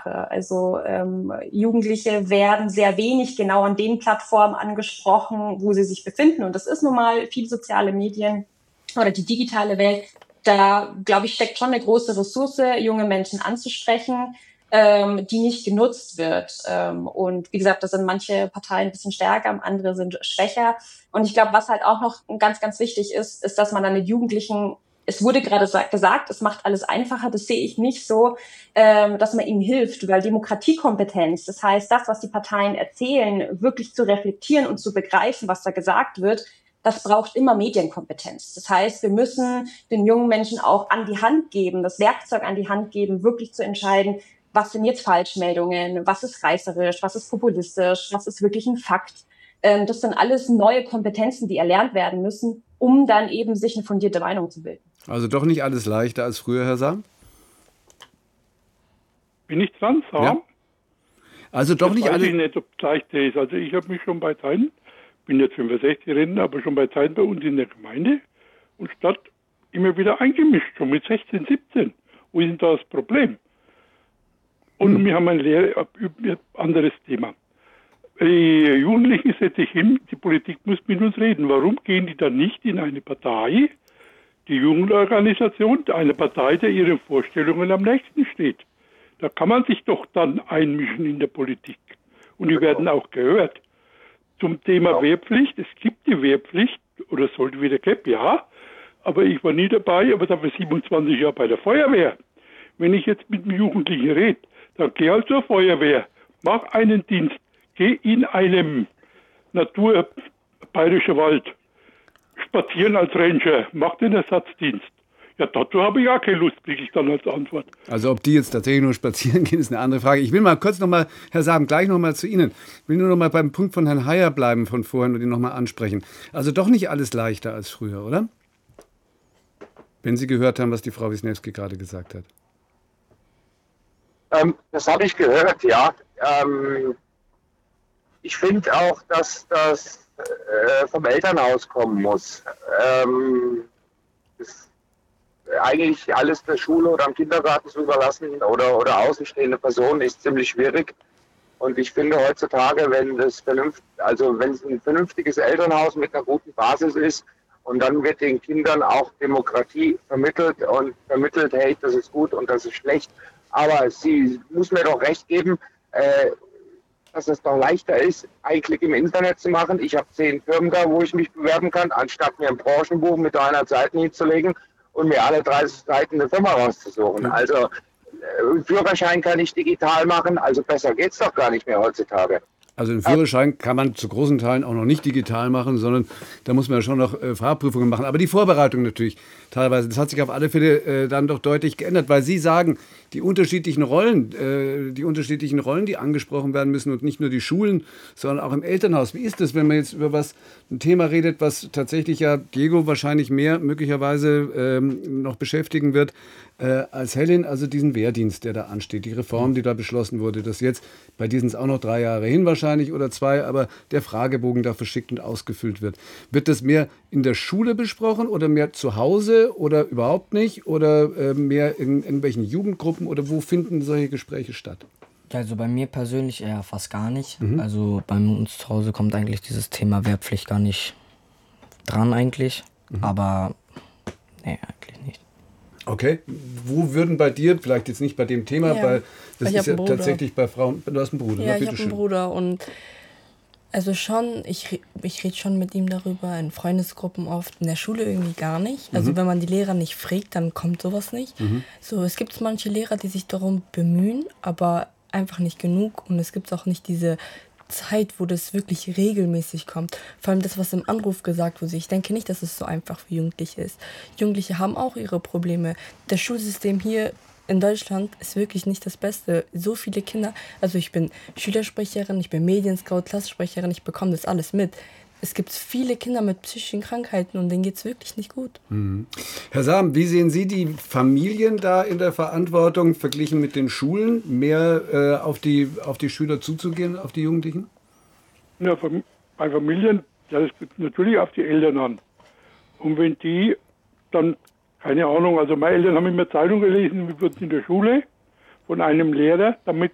Sprache. Also Jugendliche werden sehr wenig genau an den Plattformen angesprochen, wo sie sich befinden. Und das ist nun mal viele soziale Medien oder die digitale Welt. Da, glaube ich, steckt schon eine große Ressource, junge Menschen anzusprechen, die nicht genutzt wird. Und wie gesagt, da sind manche Parteien ein bisschen stärker, andere sind schwächer. Und ich glaube, was halt auch noch ganz, ganz wichtig ist, ist, dass man dann den Jugendlichen, es wurde gerade gesagt, es macht alles einfacher. Das sehe ich nicht so, dass man ihnen hilft, weil Demokratiekompetenz, das heißt, das, was die Parteien erzählen, wirklich zu reflektieren und zu begreifen, was da gesagt wird, das braucht immer Medienkompetenz. Das heißt, wir müssen den jungen Menschen auch an die Hand geben, das Werkzeug an die Hand geben, wirklich zu entscheiden, was sind jetzt Falschmeldungen, was ist reißerisch, was ist populistisch, was ist wirklich ein Fakt. Das sind alles neue Kompetenzen, die erlernt werden müssen, um dann eben sich eine fundierte Meinung zu bilden. Also doch nicht alles leichter als früher, Herr Sam? Bin ich dran, Sam? Ja. Also doch das nicht weiß alles. Ich nicht, ob es leichter ist. Also ich habe mich schon bei Zeiten, bin jetzt 65 Rennen, aber schon bei Zeiten bei uns in der Gemeinde und Stadt immer wieder eingemischt, schon mit 16, 17. Wo ist denn da das Problem? Und wir haben ein anderes Thema. Die Jugendlichen setze ich hin, die Politik muss mit uns reden. Warum gehen die dann nicht in eine Partei, die Jugendorganisation, eine Partei, der ihren Vorstellungen am nächsten steht? Da kann man sich doch dann einmischen in der Politik. Und die werden auch gehört. Zum Thema Wehrpflicht, es gibt die Wehrpflicht, oder sollte wieder geben, ja, aber ich war nie dabei, aber dafür 27 Jahre bei der Feuerwehr. Wenn ich jetzt mit einem Jugendlichen rede, dann geh halt zur Feuerwehr, mach einen Dienst, geh in einem Bayerischer Wald, spazieren als Ranger, mach den Ersatzdienst. Ja, dazu habe ich auch keine Lust, kriege ich dann als Antwort. Also ob die jetzt tatsächlich nur spazieren gehen, ist eine andere Frage. Ich will mal kurz nochmal, Herr Sam, gleich nochmal zu Ihnen. Ich will nur nochmal beim Punkt von Herrn Heyer bleiben von vorhin und ihn nochmal ansprechen. Also doch nicht alles leichter als früher, oder? Wenn Sie gehört haben, was die Frau Wisniewski gerade gesagt hat. Das habe ich gehört, ja. Ich finde auch, dass das vom Elternhaus kommen muss. Das eigentlich alles der Schule oder am Kindergarten zu überlassen oder außenstehende Personen ist ziemlich schwierig. Und ich finde heutzutage, wenn es ein vernünftiges Elternhaus mit einer guten Basis ist und dann wird den Kindern auch Demokratie vermittelt, hey, das ist gut und das ist schlecht. Aber sie muss mir doch recht geben, dass es doch leichter ist, einen Klick im Internet zu machen. Ich habe 10 Firmen da, wo ich mich bewerben kann, anstatt mir ein Branchenbuch mit 300 Seiten hinzulegen und mir alle 30 Seiten eine Firma rauszusuchen. Also Führerschein kann ich digital machen, also besser geht's doch gar nicht mehr heutzutage. Also den Führerschein kann man zu großen Teilen auch noch nicht digital machen, sondern da muss man ja schon noch Fahrprüfungen machen. Aber die Vorbereitung natürlich teilweise, das hat sich auf alle Fälle dann doch deutlich geändert, weil Sie sagen, die unterschiedlichen Rollen, die angesprochen werden müssen und nicht nur die Schulen, sondern auch im Elternhaus. Wie ist das, wenn man jetzt über ein Thema redet, was tatsächlich ja Diego wahrscheinlich mehr möglicherweise noch beschäftigen wird als Helen, also diesen Wehrdienst, der da ansteht, die Reform, die da beschlossen wurde, dass jetzt, bei diesen ist auch noch 3 Jahre hin wahrscheinlich oder 2, aber der Fragebogen da verschickt und ausgefüllt wird. Wird das mehr in der Schule besprochen oder mehr zu Hause oder überhaupt nicht oder mehr in irgendwelchen Jugendgruppen oder wo finden solche Gespräche statt? Also bei mir persönlich eher fast gar nicht. Also bei uns zu Hause kommt eigentlich dieses Thema Wehrpflicht gar nicht dran eigentlich, aber nee, eigentlich nicht. Okay, wo würden bei dir, vielleicht jetzt nicht bei dem Thema, weil das ist ja tatsächlich bei Frauen, du hast einen Bruder, ja, ich habe einen Bruder und also schon, ich rede schon mit ihm darüber, in Freundesgruppen oft, in der Schule irgendwie gar nicht. Also wenn man die Lehrer nicht fragt, dann kommt sowas nicht. So, es gibt manche Lehrer, die sich darum bemühen, aber einfach nicht genug und es gibt auch nicht diese Zeit, wo das wirklich regelmäßig kommt. Vor allem das, was im Anruf gesagt wurde. Ich denke nicht, dass es so einfach für Jugendliche ist. Jugendliche haben auch ihre Probleme. Das Schulsystem hier in Deutschland ist wirklich nicht das Beste. So viele Kinder, also ich bin Schülersprecherin, ich bin Medienscout, Klassensprecherin, ich bekomme das alles mit. Es gibt viele Kinder mit psychischen Krankheiten und denen geht es wirklich nicht gut. Herr Sam, wie sehen Sie die Familien da in der Verantwortung verglichen mit den Schulen, mehr auf die Schüler zuzugehen, auf die Jugendlichen? Ja, bei Familien, das gibt natürlich auf die Eltern an. Und wenn die dann, keine Ahnung, also meine Eltern haben immer Zeitung gelesen, wie wird es in der Schule von einem Lehrer, damit